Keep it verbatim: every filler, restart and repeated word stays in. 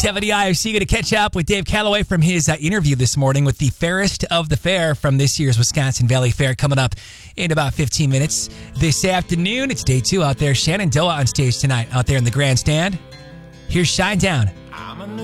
W I F C going to catch up with Dave Calloway from his uh, interview this morning with the fairest of the fair from this year's Wisconsin Valley Fair coming up in about fifteen minutes this afternoon. It's day two out there. Shenandoah on stage tonight out there in the grandstand. Here's Shine Down.